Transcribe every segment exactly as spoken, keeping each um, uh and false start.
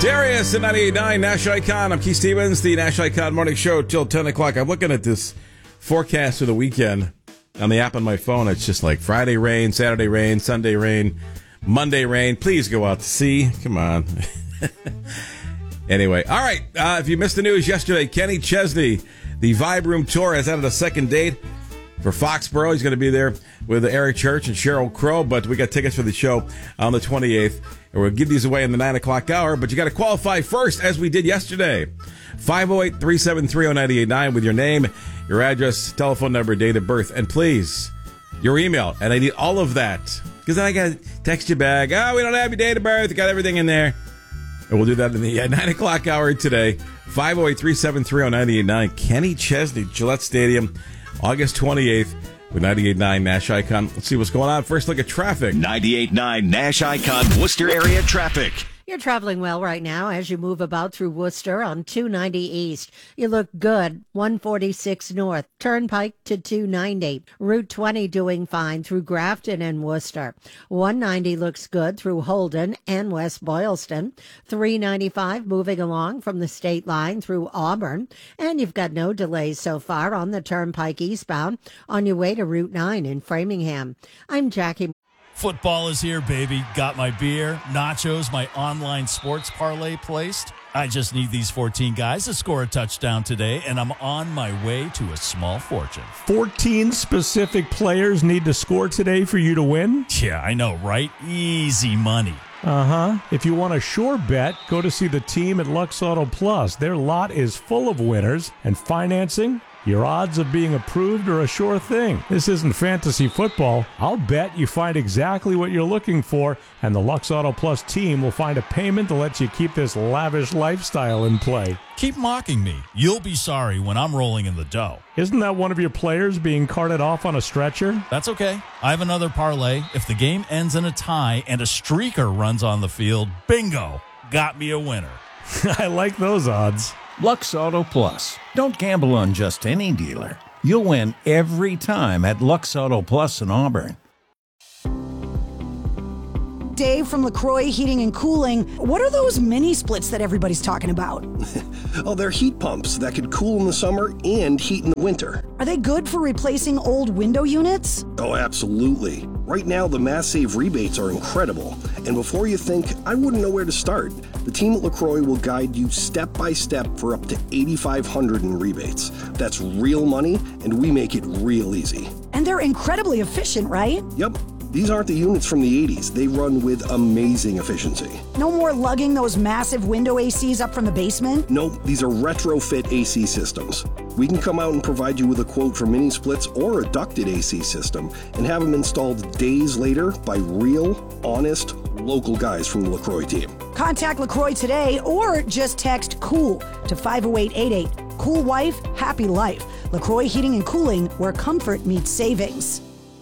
Darius at ninety-eight point nine National Icon. I'm Keith Stevens, the National Icon Morning Show till ten o'clock. I'm looking at this forecast for the weekend on the app on my phone. It's just like Friday rain, Saturday rain, Sunday rain, Monday rain. Please go out to sea. Come on. Anyway, all right. Uh, if you missed the news yesterday, Kenny Chesney, the Vibe Room Tour, has added a second date for Foxborough. He's going to be there with Eric Church and Sheryl Crow, but we got tickets for the show on the twenty-eighth, and we'll give these away in the nine o'clock hour, but you got to qualify first, as we did yesterday. five oh eight, three seven three, oh nine eight nine with your name, your address, telephone number, date of birth, and please, your email. And I need all of that, because then I got to text you back. Oh, we don't have your date of birth. We got everything in there. And we'll do that in the uh, nine o'clock hour today. five oh eight, three seven three, oh nine eight nine. Kenny Chesney, Gillette Stadium, August twenty-eighth with ninety-eight point nine Nash Icon. Let's see what's going on. First look at traffic. ninety-eight point nine Nash Icon, Worcester area traffic. You're traveling well right now as you move about through Worcester on two ninety East. You look good. one forty-six North, Turnpike to two ninety. Route twenty doing fine through Grafton and Worcester. one ninety looks good through Holden and West Boylston. three ninety-five moving along from the state line through Auburn. And you've got no delays so far on the Turnpike eastbound on your way to Route nine in Framingham. I'm Jackie. Football is here, baby. Got my beer, nachos, my online sports parlay placed. I just need these fourteen guys to score a touchdown today, and I'm on my way to a small fortune. fourteen specific players need to score today for you to win? Yeah, I know, right? Easy money. Uh-huh. If you want a sure bet, go to see the team at Lux Auto Plus. Their lot is full of winners, and financing, your odds of being approved are a sure thing. This isn't fantasy football. I'll bet you find exactly what you're looking for, and the Lux Auto Plus team will find a payment to let you keep this lavish lifestyle in play. Keep mocking me. You'll be sorry when I'm rolling in the dough. Isn't that one of your players being carted off on a stretcher? That's okay. I have another parlay. If the game ends in a tie and a streaker runs on the field, bingo, got me a winner. I like those odds. Lux Auto Plus. Don't gamble on just any dealer. You'll win every time at Lux Auto Plus in Auburn. Dave from LaCroix Heating and Cooling. What are those mini splits that everybody's talking about? Oh, they're heat pumps that could cool in the summer and heat in the winter. Are they good for replacing old window units? Oh, absolutely. Right now, the Mass Save rebates are incredible. And before you think, I wouldn't know where to start, the team at LaCroix will guide you step by step for up to eighty-five hundred dollars in rebates. That's real money, and we make it real easy. And they're incredibly efficient, right? Yep. These aren't the units from the eighties. They run with amazing efficiency. No more lugging those massive window A Cs up from the basement? Nope, these are retrofit A C systems. We can come out and provide you with a quote for mini splits or a ducted A C system and have them installed days later by real, honest, local guys from the LaCroix team. Contact LaCroix today or just text COOL to five oh eight eight eight. Cool wife, happy life. LaCroix Heating and Cooling, where comfort meets savings.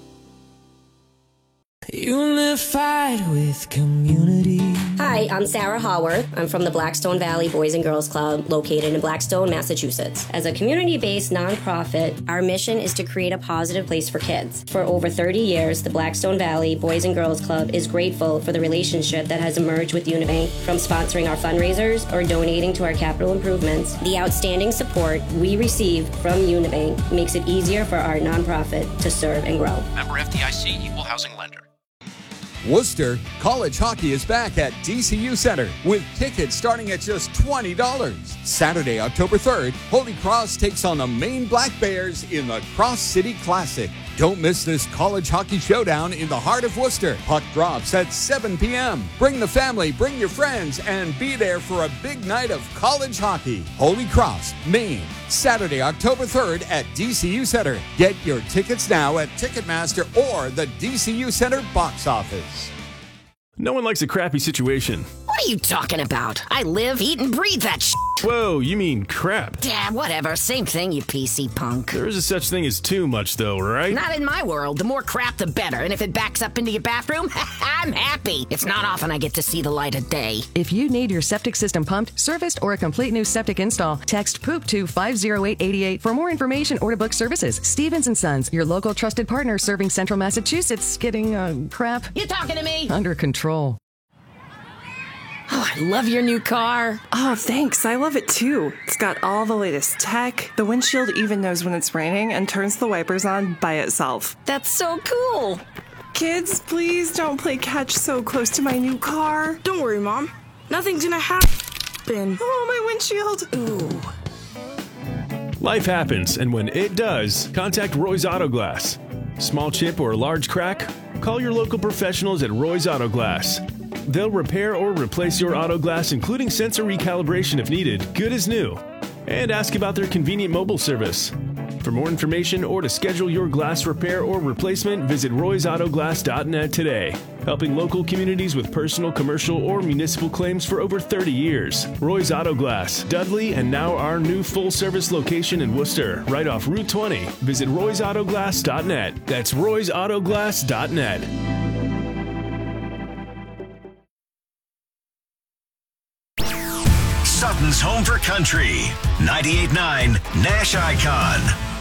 Unified with community. Hi, I'm Sarah Haworth. I'm from the Blackstone Valley Boys and Girls Club, located in Blackstone, Massachusetts. As a community-based nonprofit, our mission is to create a positive place for kids. For over thirty years, the Blackstone Valley Boys and Girls Club is grateful for the relationship that has emerged with Unibank. From sponsoring our fundraisers or donating to our capital improvements, the outstanding support we receive from Unibank makes it easier for our nonprofit to serve and grow. Member F D I C, Equal Housing Lender. Worcester, college hockey is back at D C U Center with tickets starting at just twenty dollars. Saturday, October third, Holy Cross takes on the Maine Black Bears in the Cross City Classic. Don't miss this college hockey showdown in the heart of Worcester. Puck drops at seven p.m. Bring the family, bring your friends, and be there for a big night of college hockey. Holy Cross, Maine, Saturday, October third at D C U Center. Get your tickets now at Ticketmaster or the D C U Center box office. No one likes a crappy situation. What are you talking about? I live, eat, and breathe that shit. Whoa, you mean crap. Yeah, whatever. Same thing, you P C punk. There is a such thing as too much, though, right? Not in my world. The more crap, the better. And if it backs up into your bathroom, I'm happy. It's not often I get to see the light of day. If you need your septic system pumped, serviced, or a complete new septic install, text POOP to five oh eight eight eight for more information or to book services. Stevens and Sons, your local trusted partner serving Central Massachusetts, getting, uh, crap. You talking to me? Under control. Oh, I love your new car. Oh, thanks. I love it too. It's got all the latest tech. The windshield even knows when it's raining and turns the wipers on by itself. That's so cool. Kids, please don't play catch so close to my new car. Don't worry, Mom. Nothing's gonna happen. Oh, my windshield. Ooh. Life happens, and when it does, contact Roy's Auto Glass. Small chip or large crack? Call your local professionals at Roy's Auto Glass. They'll repair or replace your auto glass, including sensor recalibration if needed, good as new. And ask about their convenient mobile service. For more information or to schedule your glass repair or replacement, visit roys auto glass dot net today. Helping local communities with personal, commercial, or municipal claims for over thirty years. Roy's Auto Glass, Dudley, and now our new full-service location in Worcester, right off Route twenty. Visit roys auto glass dot net. That's roys auto glass dot net. Sutton's home for country. ninety-eight point nine Nash Icon.